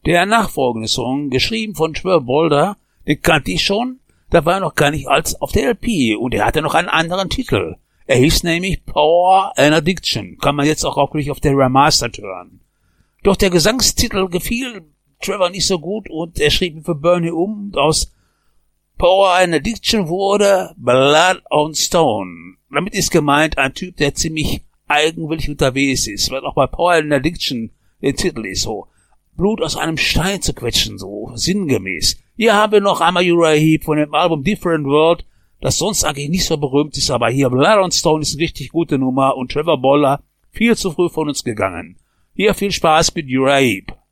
Der nachfolgende Song, geschrieben von Trevor Bolder, den kannte ich schon, da war er noch gar nicht als auf der LP und er hatte noch einen anderen Titel. Er hieß nämlich Power and Addiction, kann man jetzt auch wirklich auf der Remastered hören. Doch der Gesangstitel gefiel Trevor nicht so gut und er schrieb ihn für Bernie um und aus Power and Addiction wurde Blood on Stone. Damit ist gemeint ein Typ, der ziemlich eigenwillig unterwegs ist, weil auch bei Power and Addiction der Titel ist so. Blut aus einem Stein zu quetschen, so sinngemäß. Hier haben wir noch einmal Uriah Heep von dem Album Different World, das sonst eigentlich nicht so berühmt ist, aber hier Blood on Stone ist eine richtig gute Nummer und Trevor Bolder viel zu früh von uns gegangen. Hier viel Spaß mit Uriah Heep.